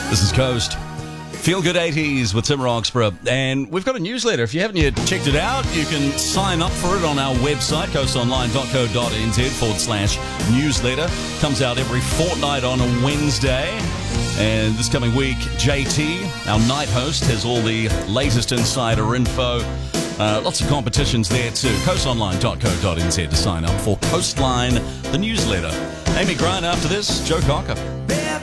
This is Coast. Feel Good 80s with Tim Roxburgh. And we've got a newsletter. If you haven't yet checked it out, you can sign up for it on our website, coastonline.co.nz/newsletter. Comes out every fortnight on a Wednesday. And this coming week, JT, our night host, has all the latest insider info. Lots of competitions there too. coastonline.co.nz to sign up for Coastline, the newsletter. Amy Grant after this, Joe Cocker.